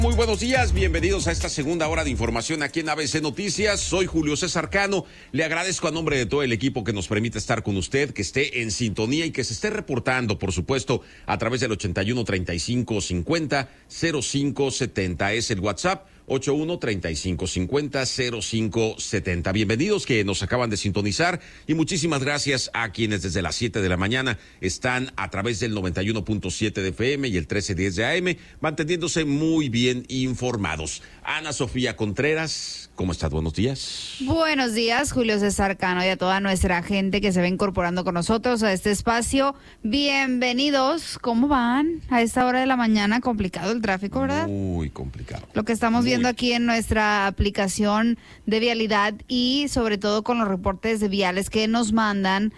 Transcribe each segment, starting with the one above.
Muy buenos días, bienvenidos a esta segunda hora de información aquí en ABC Noticias. Soy Julio César Cano. Le agradezco a nombre de todo el equipo que nos permite estar con usted, que esté en sintonía y que se esté reportando, por supuesto, a través del 81 35 50 05 70. Es el WhatsApp 81 35 50 05 70. Bienvenidos que nos acaban de sintonizar y muchísimas gracias a quienes desde las 7 de la mañana están a través del 91.7 de FM y el 1310 de AM, manteniéndose muy bien informados. Ana Sofía Contreras, ¿cómo estás? Buenos días. Buenos días, Julio César Cano, y a toda nuestra gente que se va incorporando con nosotros a este espacio. Bienvenidos. ¿Cómo van? A esta hora de la mañana, complicado el tráfico, ¿verdad? Muy complicado. Lo que estamos viendo aquí en nuestra aplicación de vialidad y sobre todo con los reportes de viales que nos mandan.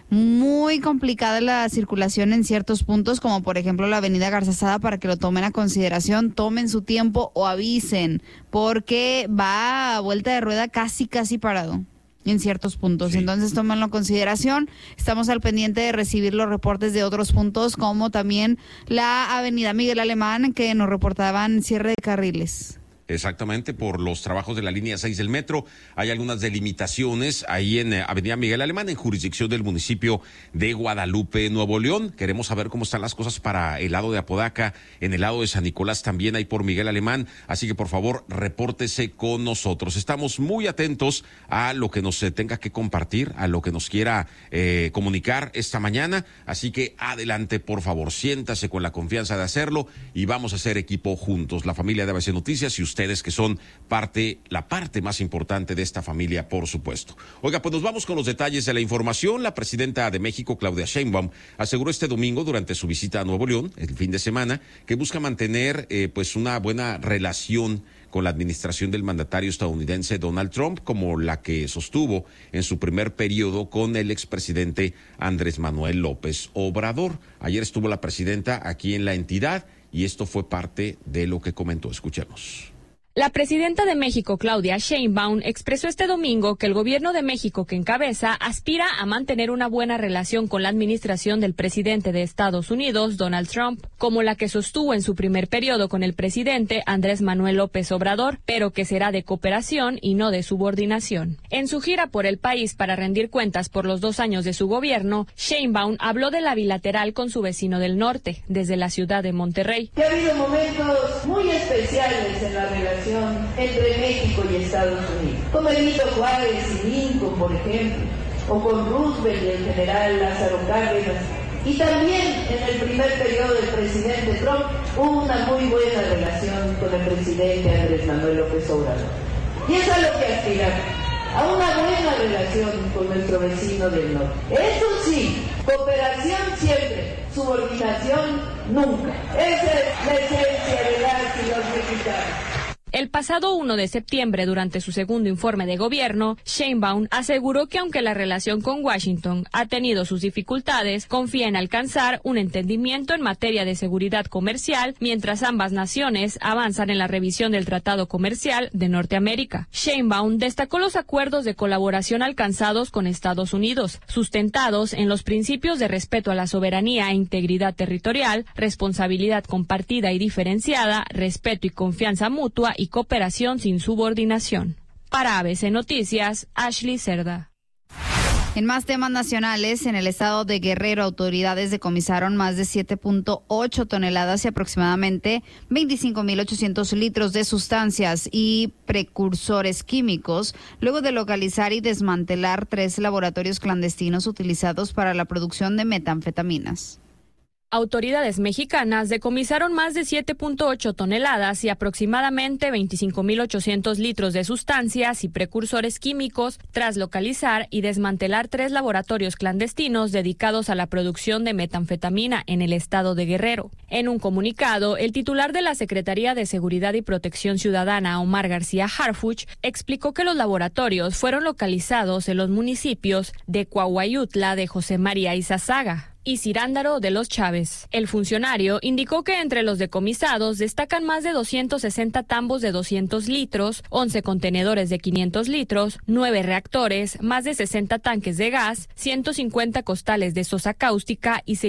Muy complicada la circulación en ciertos puntos, como por ejemplo la avenida Garzazada, para que lo tomen a consideración, tomen su tiempo o avisen, porque va a vuelta de rueda casi parado en ciertos puntos. Sí. Entonces tómenlo en consideración. Estamos al pendiente de recibir los reportes de otros puntos, como también la avenida Miguel Alemán, que nos reportaban cierre de carriles. Exactamente, por los trabajos de la línea 6 del metro. Hay algunas delimitaciones ahí en Avenida Miguel Alemán, en jurisdicción del municipio de Guadalupe, Nuevo León. Queremos saber cómo están las cosas para el lado de Apodaca, en el lado de San Nicolás también hay por Miguel Alemán. Así que por favor, repórtese con nosotros. Estamos muy atentos a lo que nos tenga que compartir, a lo que nos quiera comunicar esta mañana. Así que adelante, por favor, siéntase con la confianza de hacerlo y vamos a hacer equipo juntos. La familia de ABC Noticias y ustedes que son la parte más importante de esta familia, por supuesto. Oiga, pues nos vamos con los detalles de la información. La presidenta de México, Claudia Sheinbaum, aseguró este domingo durante su visita a Nuevo León, el fin de semana, que busca mantener pues una buena relación con la administración del mandatario estadounidense Donald Trump, como la que sostuvo en su primer periodo con el expresidente Andrés Manuel López Obrador. Ayer estuvo la presidenta aquí en la entidad y esto fue parte de lo que comentó. Escuchemos. La presidenta de México, Claudia Sheinbaum, expresó este domingo que el gobierno de México que encabeza aspira a mantener una buena relación con la administración del presidente de Estados Unidos, Donald Trump, como la que sostuvo en su primer periodo con el presidente Andrés Manuel López Obrador, pero que será de cooperación y no de subordinación. En su gira por el país para rendir cuentas por los 2 años de su gobierno, Sheinbaum habló de la bilateral con su vecino del norte, desde la ciudad de Monterrey. Que ha habido momentos muy especiales en la relación entre México y Estados Unidos, con Benito Juárez y Lincoln, por ejemplo, o con Roosevelt y el general Lázaro Cárdenas. Y también en el primer periodo del presidente Trump hubo una muy buena relación con el presidente Andrés Manuel López Obrador. Y es a lo que aspiramos, a una buena relación con nuestro vecino del norte. Eso sí, cooperación siempre, subordinación nunca. Esa es la esencia de las y los mexicanos. El pasado 1 de septiembre, durante su segundo informe de gobierno, Sheinbaum aseguró que aunque la relación con Washington ha tenido sus dificultades, confía en alcanzar un entendimiento en materia de seguridad comercial mientras ambas naciones avanzan en la revisión del Tratado Comercial de Norteamérica. Sheinbaum destacó los acuerdos de colaboración alcanzados con Estados Unidos, sustentados en los principios de respeto a la soberanía e integridad territorial, responsabilidad compartida y diferenciada, respeto y confianza mutua y cooperación sin subordinación. Para ABC Noticias, Ashley Cerda. En más temas nacionales, en el estado de Guerrero, autoridades decomisaron más de 7.8 toneladas y aproximadamente 25.800 litros de sustancias y precursores químicos, luego de localizar y desmantelar 3 laboratorios clandestinos utilizados para la producción de metanfetaminas. Autoridades mexicanas decomisaron más de 7.8 toneladas y aproximadamente 25.800 litros de sustancias y precursores químicos tras localizar y desmantelar 3 laboratorios clandestinos dedicados a la producción de metanfetamina en el estado de Guerrero. En un comunicado, el titular de la Secretaría de Seguridad y Protección Ciudadana, Omar García Harfuch, explicó que los laboratorios fueron localizados en los municipios de Coahuayutla de José María Izazaga y Cirándaro de los Chávez. El funcionario indicó que entre los decomisados destacan más de 260 tambos de 200 litros, 11 contenedores de 500 litros, 9 reactores, más de 60 tanques de gas, 150 costales de sosa cáustica y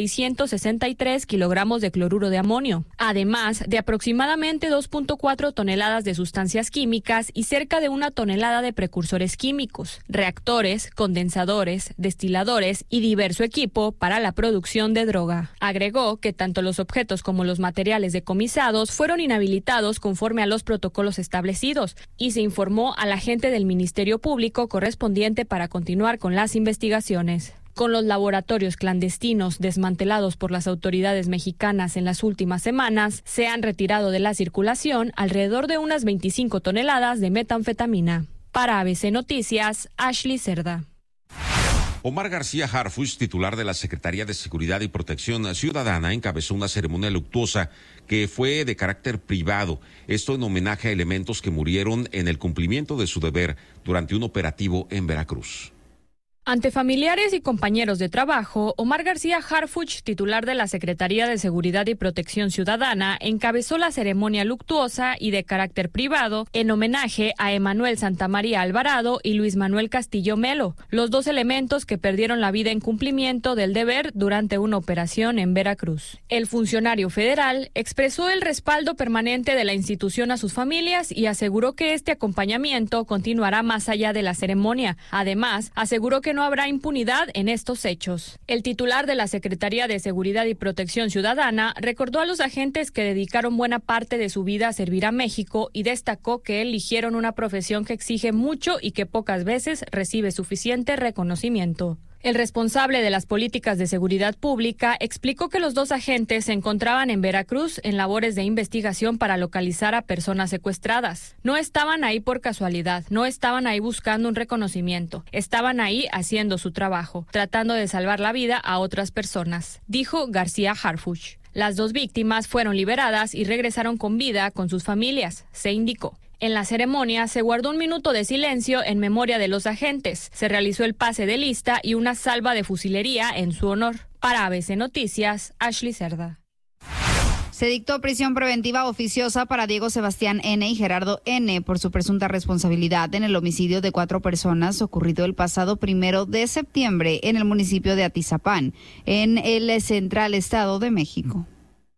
663 kilogramos de cloruro de amonio, además de aproximadamente 2.4 toneladas de sustancias químicas y cerca de 1 tonelada de precursores químicos, reactores, condensadores, destiladores y diverso equipo para la producción de droga. Agregó que tanto los objetos como los materiales decomisados fueron inhabilitados conforme a los protocolos establecidos y se informó al agente del Ministerio Público correspondiente para continuar con las investigaciones. Con los laboratorios clandestinos desmantelados por las autoridades mexicanas en las últimas semanas, se han retirado de la circulación alrededor de unas 25 toneladas de metanfetamina. Para ABC Noticias, Ashley Cerda. Omar García Harfuch, titular de la Secretaría de Seguridad y Protección Ciudadana, encabezó una ceremonia luctuosa que fue de carácter privado, esto en homenaje a elementos que murieron en el cumplimiento de su deber durante un operativo en Veracruz. Ante familiares y compañeros de trabajo, Omar García Harfuch, titular de la Secretaría de Seguridad y Protección Ciudadana, encabezó la ceremonia luctuosa y de carácter privado en homenaje a Emanuel Santamaría Alvarado y Luis Manuel Castillo Melo, los dos elementos que perdieron la vida en cumplimiento del deber durante una operación en Veracruz. El funcionario federal expresó el respaldo permanente de la institución a sus familias y aseguró que este acompañamiento continuará más allá de la ceremonia. Además, aseguró que no habrá impunidad en estos hechos. El titular de la Secretaría de Seguridad y Protección Ciudadana recordó a los agentes que dedicaron buena parte de su vida a servir a México y destacó que eligieron una profesión que exige mucho y que pocas veces recibe suficiente reconocimiento. El responsable de las políticas de seguridad pública explicó que los dos agentes se encontraban en Veracruz en labores de investigación para localizar a personas secuestradas. No estaban ahí por casualidad, no estaban ahí buscando un reconocimiento, estaban ahí haciendo su trabajo, tratando de salvar la vida a otras personas, dijo García Harfuch. Las dos víctimas fueron liberadas y regresaron con vida con sus familias, se indicó. En la ceremonia se guardó un minuto de silencio en memoria de los agentes. Se realizó el pase de lista y una salva de fusilería en su honor. Para ABC Noticias, Ashley Cerda. Se dictó prisión preventiva oficiosa para Diego Sebastián N. y Gerardo N. por su presunta responsabilidad en el homicidio de 4 personas ocurrido el pasado 1 de septiembre en el municipio de Atizapán, en el central Estado de México.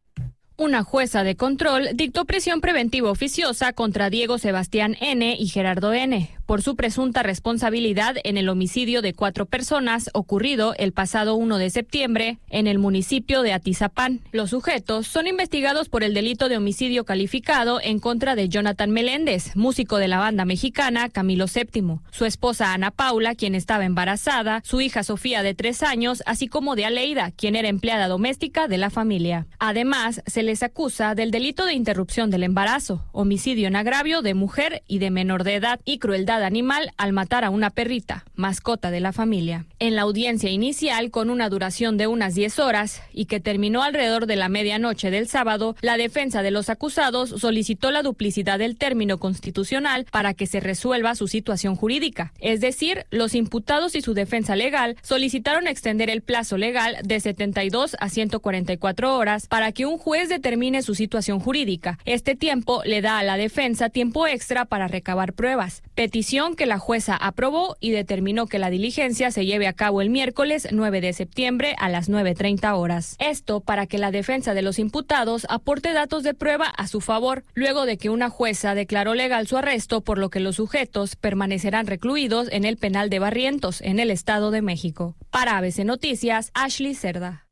Una jueza de control dictó prisión preventiva oficiosa contra Diego Sebastián N. y Gerardo N. por su presunta responsabilidad en el homicidio de 4 personas ocurrido el pasado 1 de septiembre en el municipio de Atizapán. Los sujetos son investigados por el delito de homicidio calificado en contra de Jonathan Meléndez, músico de la banda mexicana Camilo VII, su esposa Ana Paula, quien estaba embarazada, su hija Sofía de 3 años, así como de Aleida, quien era empleada doméstica de la familia. Además, se les acusa del delito de interrupción del embarazo, homicidio en agravio de mujer y de menor de edad y crueldad animal al matar a una perrita, mascota de la familia. En la audiencia inicial, con una duración de unas 10 horas y que terminó alrededor de la medianoche del sábado, la defensa de los acusados solicitó la duplicidad del término constitucional para que se resuelva su situación jurídica. Es decir, los imputados y su defensa legal solicitaron extender el plazo legal de 72 a 144 horas para que un juez determine su situación jurídica. Este tiempo le da a la defensa tiempo extra para recabar pruebas, petición que la jueza aprobó y determinó que la diligencia se lleve a cabo el miércoles 9 de septiembre a las 9:30 horas. Esto para que la defensa de los imputados aporte datos de prueba a su favor, luego de que una jueza declaró legal su arresto, por lo que los sujetos permanecerán recluidos en el penal de Barrientos, en el Estado de México. Para ABC Noticias, Ashley Cerda.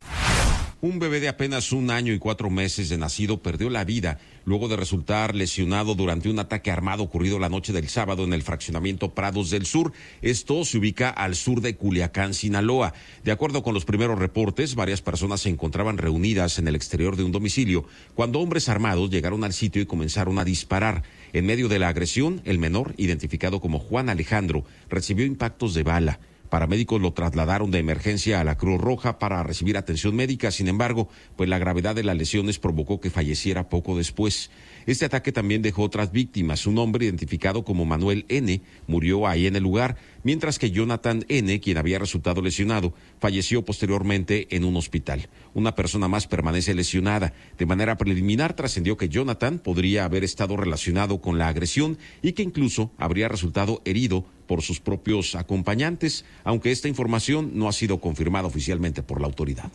Un bebé de apenas 1 año y 4 meses de nacido perdió la vida luego de resultar lesionado durante un ataque armado ocurrido la noche del sábado en el fraccionamiento Prados del Sur. Esto se ubica al sur de Culiacán, Sinaloa. De acuerdo con los primeros reportes, varias personas se encontraban reunidas en el exterior de un domicilio cuando hombres armados llegaron al sitio y comenzaron a disparar. En medio de la agresión, el menor, identificado como Juan Alejandro, recibió impactos de bala. Paramédicos lo trasladaron de emergencia a la Cruz Roja para recibir atención médica. Sin embargo, pues la gravedad de las lesiones provocó que falleciera poco después. Este ataque también dejó otras víctimas. Un hombre identificado como Manuel N. murió ahí en el lugar, mientras que Jonathan N., quien había resultado lesionado, falleció posteriormente en un hospital. Una persona más permanece lesionada. De manera preliminar trascendió que Jonathan podría haber estado relacionado con la agresión y que incluso habría resultado herido por sus propios acompañantes, aunque esta información no ha sido confirmada oficialmente por la autoridad.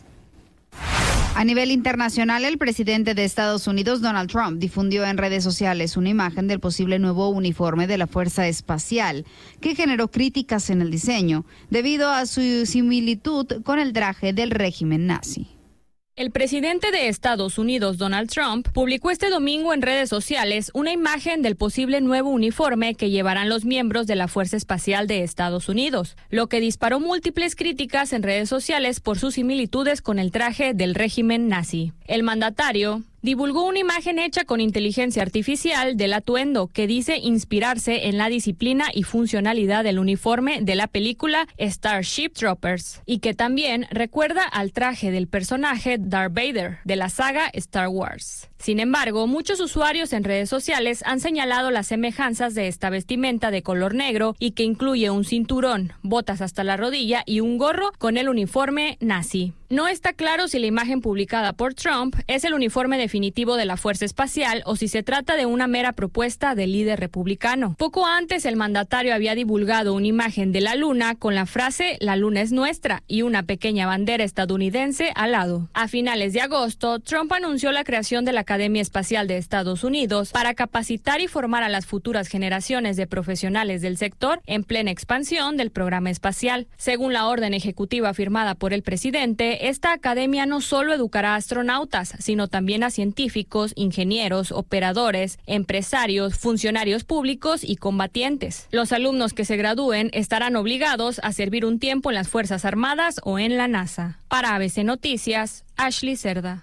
A nivel internacional, el presidente de Estados Unidos, Donald Trump, difundió en redes sociales una imagen del posible nuevo uniforme de la Fuerza Espacial, que generó críticas en el diseño, debido a su similitud con el traje del régimen nazi. El presidente de Estados Unidos, Donald Trump, publicó este domingo en redes sociales una imagen del posible nuevo uniforme que llevarán los miembros de la Fuerza Espacial de Estados Unidos, lo que disparó múltiples críticas en redes sociales por sus similitudes con el traje del régimen nazi. El mandatario divulgó una imagen hecha con inteligencia artificial del atuendo que dice inspirarse en la disciplina y funcionalidad del uniforme de la película Starship Troopers y que también recuerda al traje del personaje Darth Vader de la saga Star Wars. Sin embargo, muchos usuarios en redes sociales han señalado las semejanzas de esta vestimenta de color negro y que incluye un cinturón, botas hasta la rodilla y un gorro con el uniforme nazi. No está claro si la imagen publicada por Trump es el uniforme definitivo de la Fuerza Espacial o si se trata de una mera propuesta del líder republicano. Poco antes, el mandatario había divulgado una imagen de la Luna con la frase «La Luna es nuestra» y una pequeña bandera estadounidense al lado. A finales de agosto, Trump anunció la creación de la Academia Espacial de Estados Unidos para capacitar y formar a las futuras generaciones de profesionales del sector en plena expansión del programa espacial. Según la orden ejecutiva firmada por el presidente, esta academia no solo educará a astronautas, sino también a científicos, ingenieros, operadores, empresarios, funcionarios públicos y combatientes. Los alumnos que se gradúen estarán obligados a servir un tiempo en las Fuerzas Armadas o en la NASA. Para ABC Noticias, Ashley Cerda.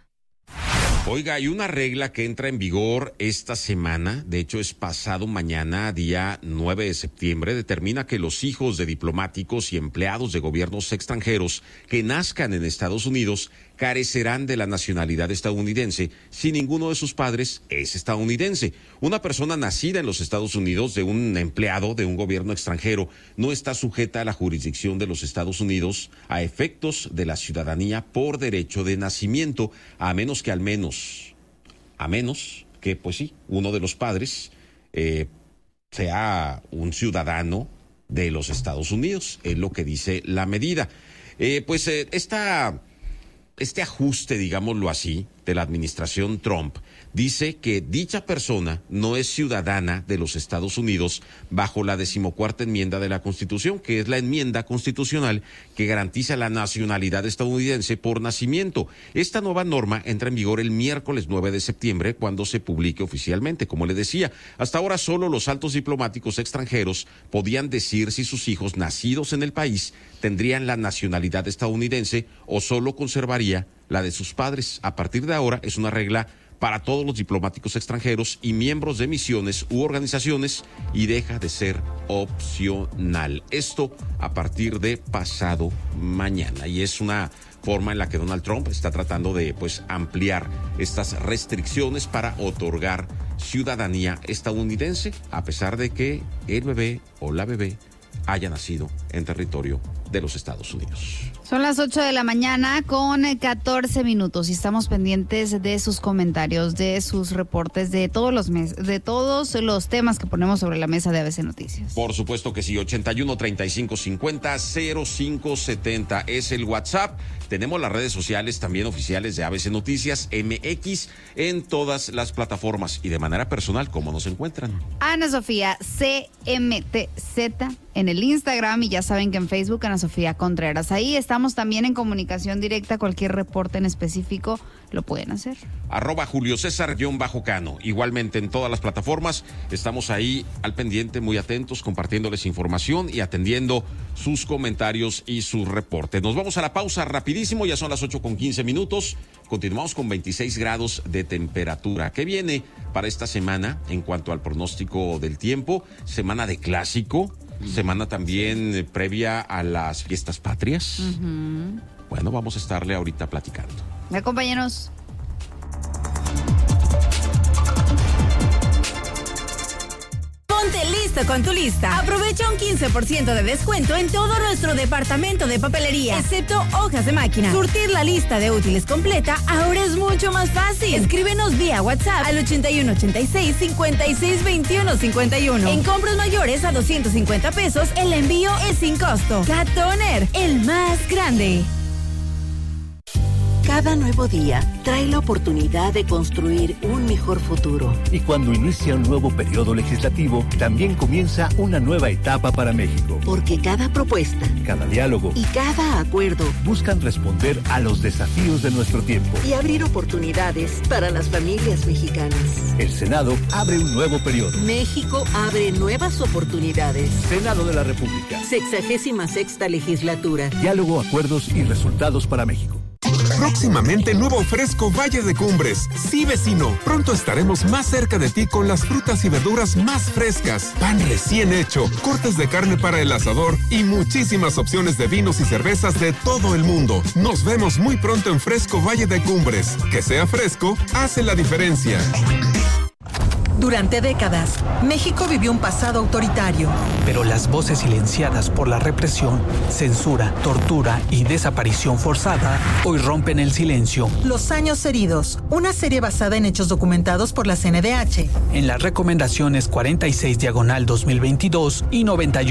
Oiga, hay una regla que entra en vigor esta semana, de hecho es pasado mañana, día 9 de septiembre, determina que los hijos de diplomáticos y empleados de gobiernos extranjeros que nazcan en Estados Unidos carecerán de la nacionalidad estadounidense si ninguno de sus padres es estadounidense. Una persona nacida en los Estados Unidos de un empleado de un gobierno extranjero no está sujeta a la jurisdicción de los Estados Unidos a efectos de la ciudadanía por derecho de nacimiento, a menos que, pues sí, uno de los padres sea un ciudadano de los Estados Unidos, es lo que dice la medida. Este ajuste, digámoslo así, de la administración Trump, dice que dicha persona no es ciudadana de los Estados Unidos bajo la 14ª enmienda de la Constitución, que es la enmienda constitucional que garantiza la nacionalidad estadounidense por nacimiento. Esta nueva norma entra en vigor el miércoles 9 de septiembre, cuando se publique oficialmente. Como le decía, hasta ahora solo los altos diplomáticos extranjeros podían decir si sus hijos nacidos en el país tendrían la nacionalidad estadounidense o solo conservaría la de sus padres. A partir de ahora es una regla para todos los diplomáticos extranjeros y miembros de misiones u organizaciones y deja de ser opcional. Esto a partir de pasado mañana, y es una forma en la que Donald Trump está tratando de ampliar estas restricciones para otorgar ciudadanía estadounidense, a pesar de que el bebé o la bebé haya nacido en territorio de los Estados Unidos. Son las 8 de la mañana con 14 minutos y estamos pendientes de sus comentarios, de sus reportes, de todos los temas que ponemos sobre la mesa de ABC Noticias. Por supuesto que sí, 81 35 50 05 70 es el WhatsApp. Tenemos las redes sociales también oficiales de ABC Noticias MX en todas las plataformas y de manera personal, ¿cómo nos encuentran? Ana Sofía CMTZ en el Instagram y ya saben que en Facebook Ana Sofía Contreras. Ahí estamos también en comunicación directa, cualquier reporte en específico lo pueden hacer. @JulioCésar_Cano. Igualmente en todas las plataformas estamos ahí al pendiente, muy atentos, compartiéndoles información y atendiendo sus comentarios y sus reportes. Nos vamos a la pausa rapidísimo, ya son las 8:15. Continuamos con 26 grados de temperatura. ¿Qué viene para esta semana en cuanto al pronóstico del tiempo? Semana de clásico. Semana también previa a las fiestas patrias. Bueno, vamos a estarle ahorita platicando. Acompáñenos. Ponte listo con tu lista. Aprovecha un 15% de descuento en todo nuestro departamento de papelería, excepto hojas de máquina. Surtir la lista de útiles completa ahora es mucho más fácil. Escríbenos vía WhatsApp al 8186-562151. En compras mayores a 250 pesos, el envío es sin costo. Cat Toner, el más grande. Cada nuevo día trae la oportunidad de construir un mejor futuro. Y cuando inicia un nuevo periodo legislativo, también comienza una nueva etapa para México. Porque cada propuesta, cada diálogo y cada acuerdo buscan responder a los desafíos de nuestro tiempo y abrir oportunidades para las familias mexicanas. El Senado abre un nuevo periodo. México abre nuevas oportunidades. Senado de la República. 66ª legislatura. Diálogo, acuerdos y resultados para México. Próximamente nuevo fresco Valle de Cumbres. Sí, vecino, pronto estaremos más cerca de ti con las frutas y verduras más frescas, pan recién hecho, cortes de carne para el asador y muchísimas opciones de vinos y cervezas de todo el mundo. Nos vemos muy pronto en Fresco Valle de Cumbres. Que sea fresco, hace la diferencia. Durante décadas, México vivió un pasado autoritario. Pero las voces silenciadas por la represión, censura, tortura y desaparición forzada hoy rompen el silencio. Los años heridos, una serie basada en hechos documentados por la CNDH. En las recomendaciones 46/2022 y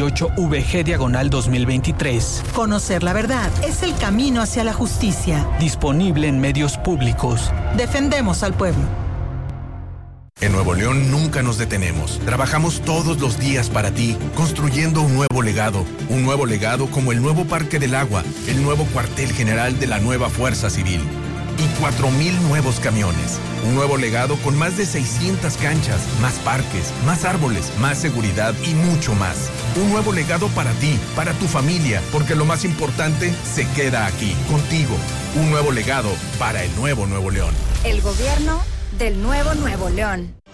98/VG/2023. Conocer la verdad es el camino hacia la justicia. Disponible en medios públicos. Defendemos al pueblo. En Nuevo León nunca nos detenemos. Trabajamos todos los días para ti, construyendo un nuevo legado como el nuevo Parque del Agua, el nuevo cuartel general de la nueva Fuerza Civil y 4,000 nuevos camiones. Un nuevo legado con más de 600 canchas, más parques, más árboles, más seguridad y mucho más. Un nuevo legado para ti, para tu familia, porque lo más importante se queda aquí, contigo. Un nuevo legado para el nuevo Nuevo León. El gobierno del nuevo Nuevo León.